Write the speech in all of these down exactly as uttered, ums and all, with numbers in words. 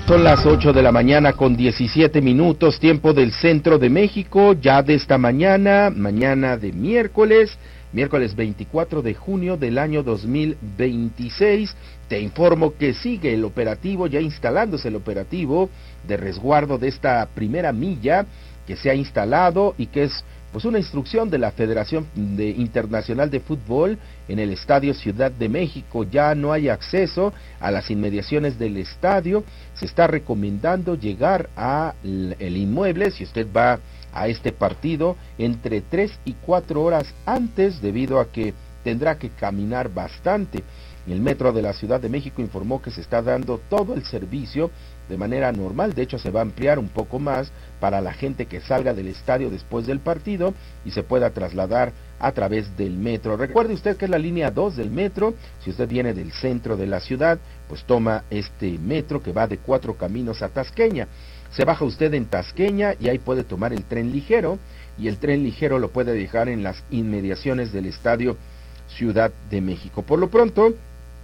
Son las ocho de la mañana con diecisiete minutos, tiempo del centro de México, ya de esta mañana, mañana de miércoles, miércoles veinticuatro de junio del año dos mil veintiséis. Te informo que sigue el operativo, ya instalándose el operativo de resguardo de esta primera milla que se ha instalado y que es pues una instrucción de la Federación de Internacional de Fútbol en el Estadio Ciudad de México. Ya no hay acceso a las inmediaciones del estadio. Se está recomendando llegar a el inmueble, si usted va a este partido, entre tres y cuatro horas antes, debido a que tendrá que caminar bastante. El Metro de la Ciudad de México informó que se está dando todo el servicio de manera normal. De hecho, se va a ampliar un poco más para la gente que salga del estadio después del partido y se pueda trasladar a través del metro. Recuerde usted que es la línea dos del metro. Si usted viene del centro de la ciudad, pues toma este metro que va de Cuatro Caminos a Tasqueña. Se baja usted en Tasqueña y ahí puede tomar el tren ligero, y el tren ligero lo puede dejar en las inmediaciones del estadio Ciudad de México. Por lo pronto,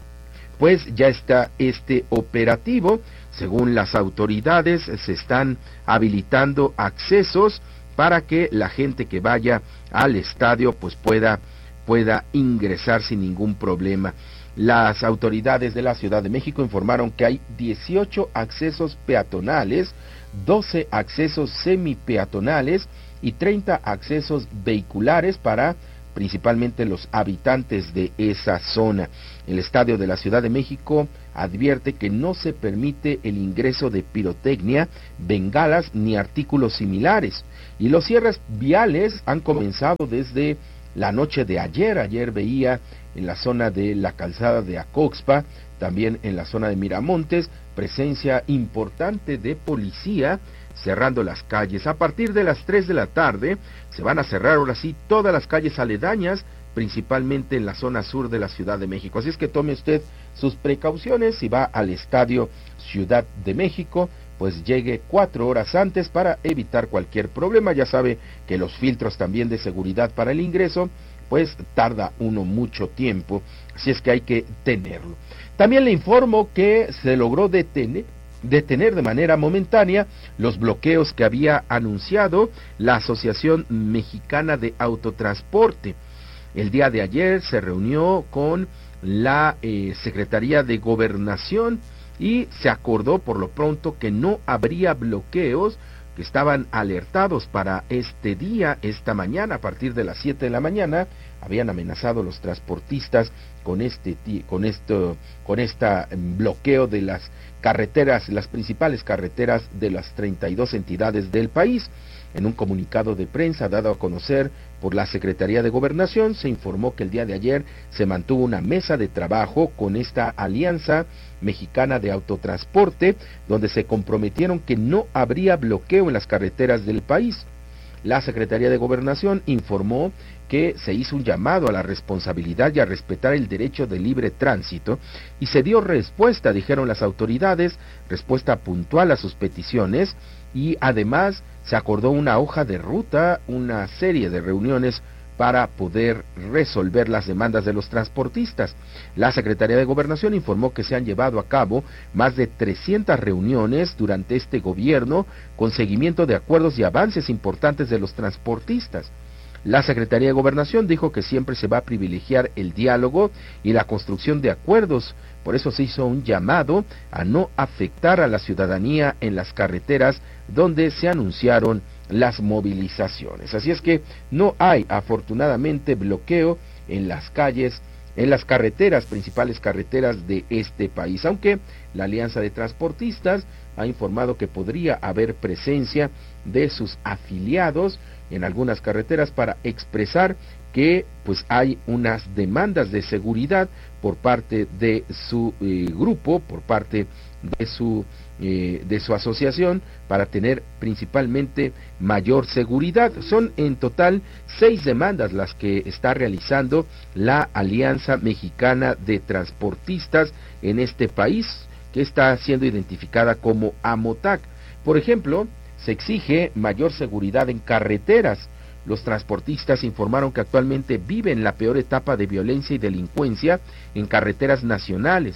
pues ya está este operativo. Según las autoridades, se están habilitando accesos para que la gente que vaya al estadio pues pueda, pueda ingresar sin ningún problema. Las autoridades de la Ciudad de México informaron que hay dieciocho accesos peatonales, doce accesos semipeatonales y treinta accesos vehiculares para principalmente los habitantes de esa zona. El Estadio de la Ciudad de México advierte que no se permite el ingreso de pirotecnia, bengalas ni artículos similares. Y los cierres viales han comenzado desde la noche de ayer. Ayer veía en la zona de la calzada de Acoxpa, también en la zona de Miramontes, presencia importante de policía cerrando las calles. A partir de las tres de la tarde se van a cerrar ahora sí todas las calles aledañas, principalmente en la zona sur de la Ciudad de México. Así es que tome usted sus precauciones. Si va al Estadio Ciudad de México, pues llegue cuatro horas antes para evitar cualquier problema. Ya sabe que los filtros también de seguridad para el ingreso, pues tarda uno mucho tiempo, así es que hay que tenerlo. También le informo que se logró detener detener de manera momentánea los bloqueos que había anunciado la Asociación Mexicana de Autotransporte. El día de ayer se reunió con la eh, Secretaría de Gobernación y se acordó por lo pronto que no habría bloqueos, que estaban alertados para este día, esta mañana, a partir de las siete de la mañana, habían amenazado los transportistas con este con esto con esta bloqueo de las carreteras, las principales carreteras de las treinta y dos entidades del país. En un comunicado de prensa dado a conocer por la Secretaría de Gobernación, se informó que el día de ayer se mantuvo una mesa de trabajo con esta Alianza Mexicana de Autotransporte, donde se comprometieron que no habría bloqueo en las carreteras del país. La Secretaría de Gobernación informó que se hizo un llamado a la responsabilidad y a respetar el derecho de libre tránsito, y se dio respuesta, dijeron las autoridades, respuesta puntual a sus peticiones, y además se acordó una hoja de ruta, una serie de reuniones para poder resolver las demandas de los transportistas. La Secretaría de Gobernación informó que se han llevado a cabo más de trescientas reuniones durante este gobierno con seguimiento de acuerdos y avances importantes de los transportistas. La Secretaría de Gobernación dijo que siempre se va a privilegiar el diálogo y la construcción de acuerdos. Por eso se hizo un llamado a no afectar a la ciudadanía en las carreteras donde se anunciaron las movilizaciones. Así es que no hay, afortunadamente, bloqueo en las calles, en las carreteras, principales carreteras de este país, aunque la Alianza de Transportistas ha informado que podría haber presencia de sus afiliados en algunas carreteras para expresar que pues hay unas demandas de seguridad por parte de su eh, grupo, por parte de su eh, de su asociación, para tener principalmente mayor seguridad. Son en total seis demandas las que está realizando la Alianza Mexicana de Transportistas en este país, que está siendo identificada como AMOTAC. Por ejemplo, se exige mayor seguridad en carreteras. Los transportistas informaron que actualmente viven la peor etapa de violencia y delincuencia en carreteras nacionales.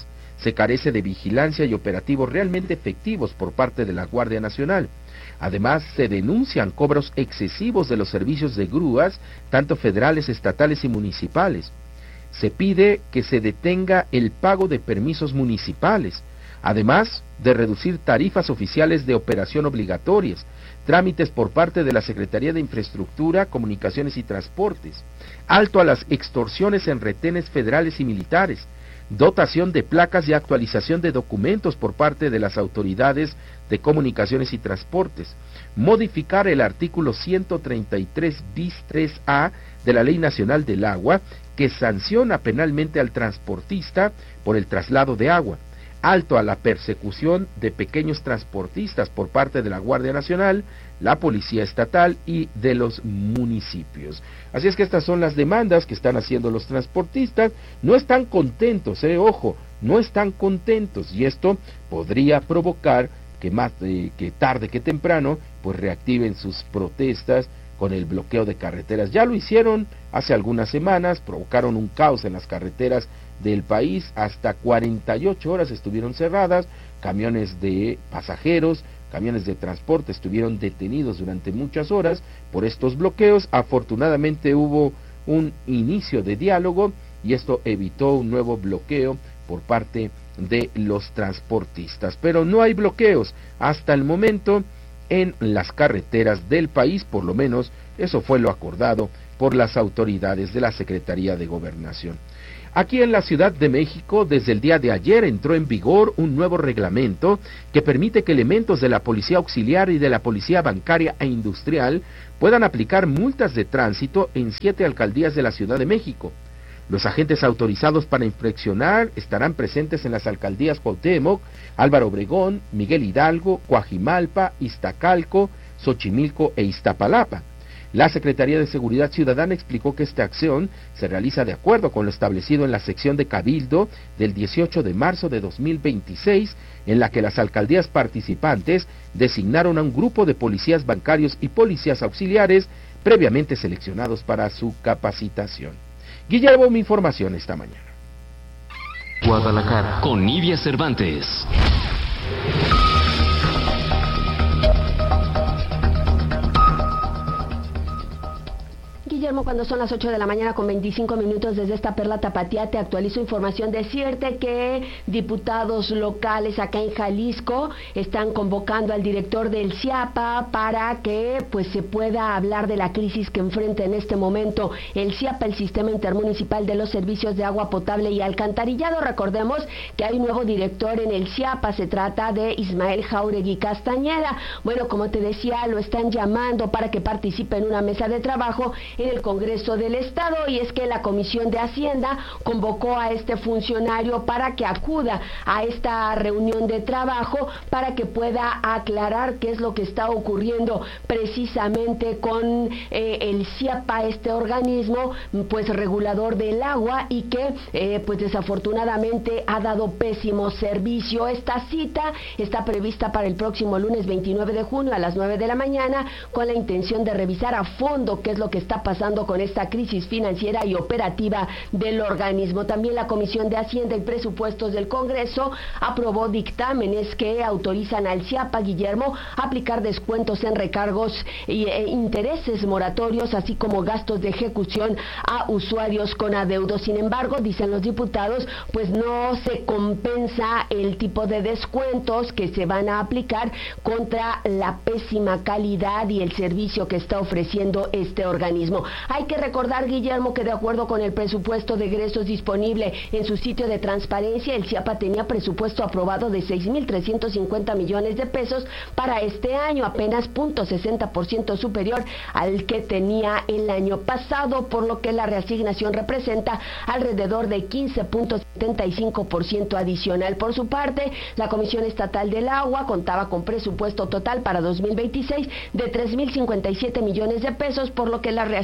se carece de vigilancia y operativos realmente efectivos por parte de la Guardia Nacional. Además, se denuncian cobros excesivos de los servicios de grúas, tanto federales, estatales y municipales. Se pide que se detenga el pago de permisos municipales, además de reducir tarifas oficiales de operación obligatorias, trámites por parte de la Secretaría de Infraestructura, Comunicaciones y Transportes, alto a las extorsiones en retenes federales y militares, dotación de placas y actualización de documentos por parte de las autoridades de Comunicaciones y Transportes, modificar el artículo ciento treinta y tres bis tres A de la Ley Nacional del Agua, que sanciona penalmente al transportista por el traslado de agua, alto a la persecución de pequeños transportistas por parte de la Guardia Nacional, la Policía Estatal y de los municipios. Así es que estas son las demandas que están haciendo los transportistas. No están contentos, eh, ojo, no están contentos, y esto podría provocar que más eh, que tarde que temprano pues reactiven sus protestas con el bloqueo de carreteras. Ya lo hicieron hace algunas semanas, provocaron un caos en las carreteras del país, hasta cuarenta y ocho horas estuvieron cerradas, camiones de pasajeros, camiones de transporte estuvieron detenidos durante muchas horas por estos bloqueos. Afortunadamente hubo un inicio de diálogo y esto evitó un nuevo bloqueo por parte de los transportistas, pero no hay bloqueos hasta el momento en las carreteras del país, por lo menos eso fue lo acordado por las autoridades de la Secretaría de Gobernación. Aquí en la Ciudad de México, desde el día de ayer entró en vigor un nuevo reglamento que permite que elementos de la Policía Auxiliar y de la Policía Bancaria e Industrial puedan aplicar multas de tránsito en siete alcaldías de la Ciudad de México. Los agentes autorizados para inspeccionar estarán presentes en las alcaldías Cuauhtémoc, Álvaro Obregón, Miguel Hidalgo, Coajimalpa, Iztacalco, Xochimilco e Iztapalapa. La Secretaría de Seguridad Ciudadana explicó que esta acción se realiza de acuerdo con lo establecido en la sección de Cabildo del dieciocho de marzo de dos mil veintiséis, en la que las alcaldías participantes designaron a un grupo de policías bancarios y policías auxiliares previamente seleccionados para su capacitación. Guillermo, mi información esta mañana. Guadalajara, con Nidia Cervantes. Guillermo, cuando son las ocho de la mañana con veinticinco minutos desde esta Perla Tapatía, te actualizo información. Decirte que diputados locales acá en Jalisco están convocando al director del CIAPA para que pues se pueda hablar de la crisis que enfrenta en este momento el CIAPA, el Sistema Intermunicipal de los Servicios de Agua Potable y Alcantarillado. Recordemos que hay un nuevo director en el CIAPA, se trata de Ismael Jauregui Castañeda. Bueno, como te decía, lo están llamando para que participe en una mesa de trabajo en el Congreso del Estado, y es que la Comisión de Hacienda convocó a este funcionario para que acuda a esta reunión de trabajo para que pueda aclarar qué es lo que está ocurriendo precisamente con eh, el CIAPA, este organismo pues regulador del agua, y que eh, pues desafortunadamente ha dado pésimo servicio. Esta cita está prevista para el próximo lunes veintinueve de junio a las nueve de la mañana, con la intención de revisar a fondo qué es lo que está pasando con esta crisis financiera y operativa del organismo. También la Comisión de Hacienda y Presupuestos del Congreso aprobó dictámenes que autorizan al CIAPA, Guillermo, a aplicar descuentos en recargos e intereses moratorios, así como gastos de ejecución a usuarios con adeudos. Sin embargo, dicen los diputados, pues no se compensa el tipo de descuentos que se van a aplicar contra la pésima calidad y el servicio que está ofreciendo este organismo. Hay que recordar, Guillermo, que de acuerdo con el presupuesto de egresos disponible en su sitio de transparencia, el CIAPA tenía presupuesto aprobado de seis mil trescientos cincuenta millones de pesos para este año, apenas cero punto sesenta por ciento superior al que tenía el año pasado, por lo que la reasignación representa alrededor de quince punto setenta y cinco por ciento adicional. Por su parte, la Comisión Estatal del Agua contaba con presupuesto total para dos mil veintiséis de tres mil cincuenta y siete millones de pesos, por lo que la reasignación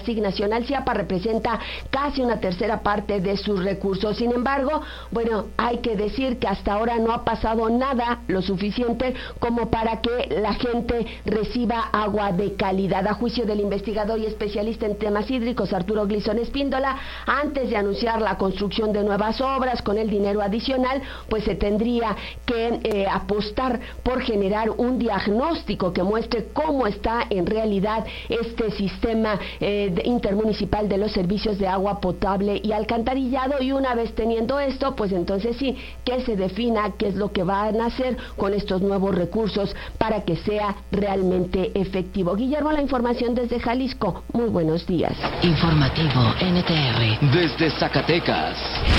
asignación al CIAPA representa casi una tercera parte de sus recursos. Sin embargo, bueno, hay que decir que hasta ahora no ha pasado nada lo suficiente como para que la gente reciba agua de calidad. A juicio del investigador y especialista en temas hídricos Arturo Glisson Espíndola, antes de anunciar la construcción de nuevas obras con el dinero adicional, pues se tendría que eh, apostar por generar un diagnóstico que muestre cómo está en realidad este sistema eh, de intermunicipal de los servicios de agua potable y alcantarillado, y una vez teniendo esto, pues entonces sí, que se defina qué es lo que van a hacer con estos nuevos recursos para que sea realmente efectivo. Guillermo, la información desde Jalisco. Muy buenos días. Informativo N T R. Desde Zacatecas.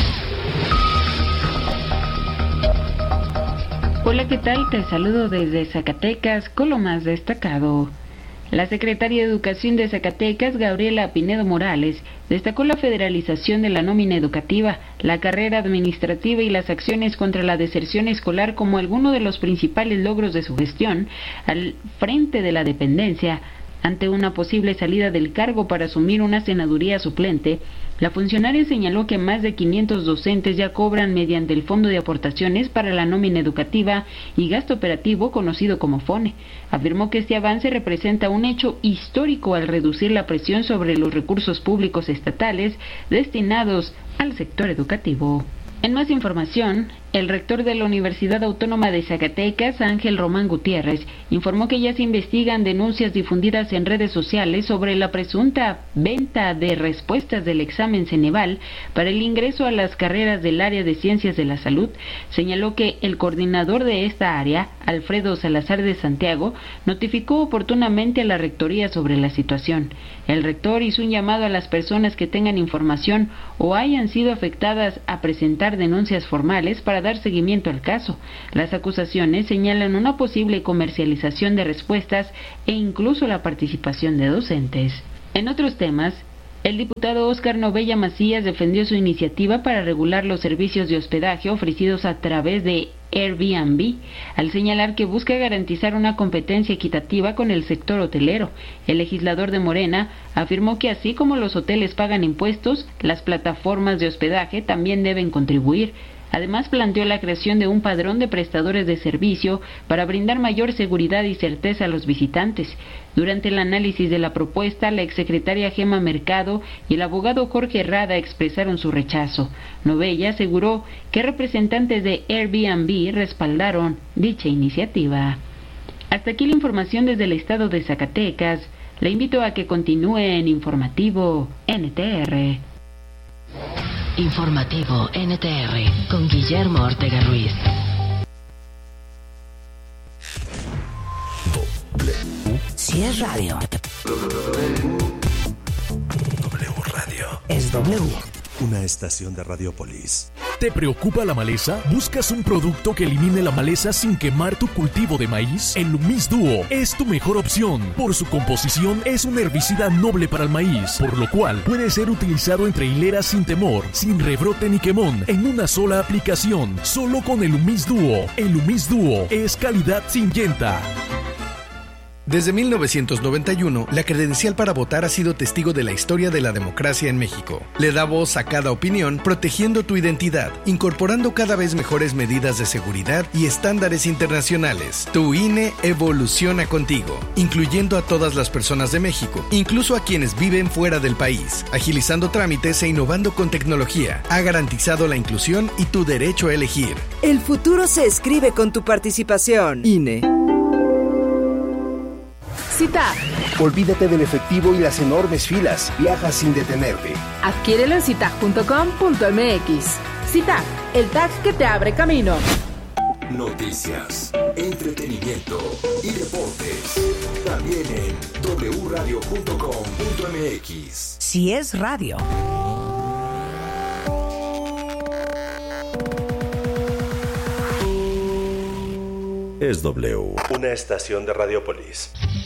Hola, ¿qué tal? Te saludo desde Zacatecas con lo más destacado. La secretaria de Educación de Zacatecas, Gabriela Pinedo Morales, destacó la federalización de la nómina educativa, la carrera administrativa y las acciones contra la deserción escolar como algunos de los principales logros de su gestión al frente de la dependencia. Ante una posible salida del cargo para asumir una senaduría suplente, la funcionaria señaló que más de quinientos docentes ya cobran mediante el Fondo de Aportaciones para la Nómina Educativa y Gasto Operativo conocido como FONE. Afirmó que este avance representa un hecho histórico al reducir la presión sobre los recursos públicos estatales destinados al sector educativo. En más información, el rector de la Universidad Autónoma de Zacatecas, Ángel Román Gutiérrez, informó que ya se investigan denuncias difundidas en redes sociales sobre la presunta venta de respuestas del examen Ceneval para el ingreso a las carreras del área de Ciencias de la Salud. Señaló que el coordinador de esta área, Alfredo Salazar de Santiago, notificó oportunamente a la rectoría sobre la situación. El rector hizo un llamado a las personas que tengan información o hayan sido afectadas a presentar denuncias formales para dar seguimiento al caso. Las acusaciones señalan una posible comercialización de respuestas e incluso la participación de docentes. En otros temas, el diputado Óscar Novella Macías defendió su iniciativa para regular los servicios de hospedaje ofrecidos a través de Airbnb, al señalar que busca garantizar una competencia equitativa con el sector hotelero. El legislador de Morena afirmó que así como los hoteles pagan impuestos, las plataformas de hospedaje también deben contribuir. Además, planteó la creación de un padrón de prestadores de servicio para brindar mayor seguridad y certeza a los visitantes. Durante el análisis de la propuesta, la exsecretaria Gema Mercado y el abogado Jorge Rada expresaron su rechazo. Novella aseguró que representantes de Airbnb respaldaron dicha iniciativa. Hasta aquí la información desde el estado de Zacatecas. Le invito a que continúe en Informativo N T R. Informativo N T R con Guillermo Ortega Ruiz. Si es radio, W Radio. Es W. Una estación de Radiopolis. ¿Te preocupa la maleza? ¿Buscas un producto que elimine la maleza sin quemar tu cultivo de maíz? El Lumis Duo es tu mejor opción. Por su composición, es un herbicida noble para el maíz, por lo cual puede ser utilizado entre hileras sin temor, sin rebrote ni quemón, en una sola aplicación, solo con el Lumis Duo. El Lumis Duo es calidad Syngenta. Desde mil novecientos noventa y uno, la credencial para votar ha sido testigo de la historia de la democracia en México. Le da voz a cada opinión, protegiendo tu identidad, incorporando cada vez mejores medidas de seguridad y estándares internacionales. Tu I N E evoluciona contigo, incluyendo a todas las personas de México, incluso a quienes viven fuera del país, agilizando trámites e innovando con tecnología. Ha garantizado la inclusión y tu derecho a elegir. El futuro se escribe con tu participación. I N E. CITAP. Olvídate del efectivo y las enormes filas. Viaja sin detenerte. Adquiérelo en citag punto com punto m x. CITAP, el tag que te abre camino. Noticias, entretenimiento y deportes. También en w radio punto com punto m x. Si es radio. Es W. Una estación de Radiopolis.